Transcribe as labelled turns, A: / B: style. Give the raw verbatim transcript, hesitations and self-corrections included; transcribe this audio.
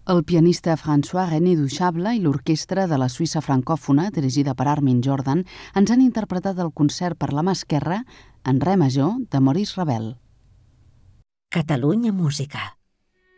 A: El pianista François-René Duchable i l'orquestra de la Suïssa francòfona, dirigida per Armin Jordan, ens han interpretat el concert per la mà esquerra en re major de Maurice Ravel.
B: Catalunya Música.